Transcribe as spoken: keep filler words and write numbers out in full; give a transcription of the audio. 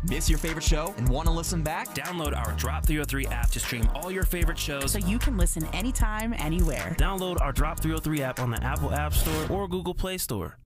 Miss your favorite show and want to listen back? Download our Drop three oh three app to stream all your favorite shows so you can listen anytime, anywhere. Download our Drop three oh three app on the Apple App Store or Google Play Store.